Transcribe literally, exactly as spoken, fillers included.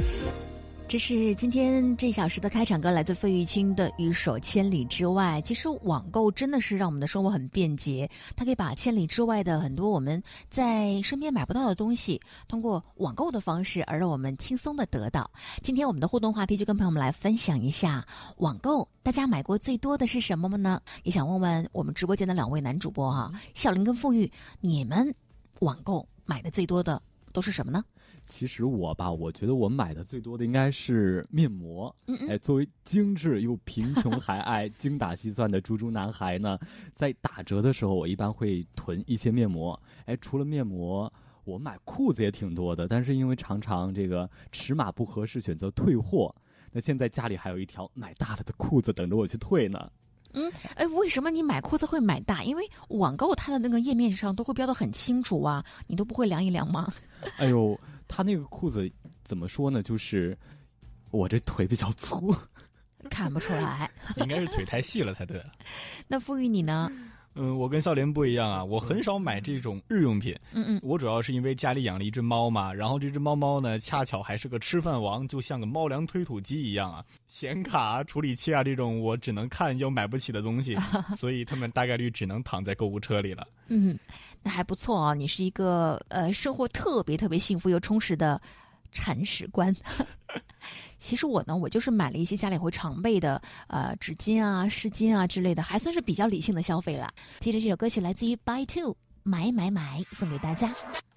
这是今天这小时的开场歌，来自费玉清的一首《千里之外》。其实网购真的是让我们的生活很便捷，它可以把千里之外的很多我们在身边买不到的东西，通过网购的方式而让我们轻松的得到。今天我们的互动话题就跟朋友们来分享一下网购，大家买过最多的是什么呢？也想问问我们直播间的两位男主播哈、啊，小林跟凤玉，你们网购买的最多的都是什么呢？ 其实我吧，我觉得我买的最多的应该是面膜。嗯嗯哎，作为精致又贫穷还爱精打细算的猪猪男孩呢，在打折的时候，我一般会囤一些面膜。哎，除了面膜，我买裤子也挺多的，但是因为常常这个尺码不合适，选择退货。那现在家里还有一条买大了的裤子等着我去退呢。 嗯，哎，为什么你买裤子会买大？因为网购它的那个页面上都会标得很清楚啊，你都不会量一量吗？ 哎呦，他那个裤子怎么说呢？就是我这腿比较粗， 看不出来， 应该是腿太细了才对。 那富裕你呢？ 嗯，我跟笑莲不一样啊，我很少买这种日用品。嗯嗯，我主要是因为家里养了一只猫嘛，然后这只猫猫呢，恰巧还是个吃饭王，就像个猫粮推土机一样啊。显卡、处理器啊这种我只能看又买不起的东西，所以他们大概率只能躺在购物车里了。 嗯，那还不错啊，你是一个呃生活特别特别幸福又充实的铲屎官。其实我呢，我就是买了一些家里会常备的呃纸巾啊、湿巾啊之类的，还算是比较理性的消费了。接着这首歌曲来自于 By Two， 买买买，送给大家。